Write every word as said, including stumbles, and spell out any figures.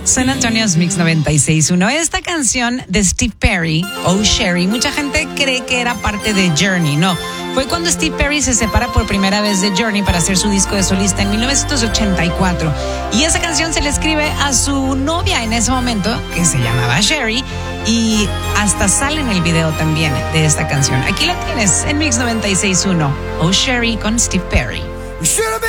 San Antonio's Mix noventa y seis punto uno. Esta canción de Steve Perry, Oh Sherry, mucha gente cree que era parte de Journey. No, fue cuando Steve Perry se separa por primera vez de Journey para hacer su disco de solista en mil novecientos ochenta y cuatro. Y esa canción se le escribe a su novia en ese momento, que se llamaba Sherry, y hasta sale en el video también de esta canción. Aquí la tienes en Mix noventa y seis punto uno. Oh Sherry con Steve Perry.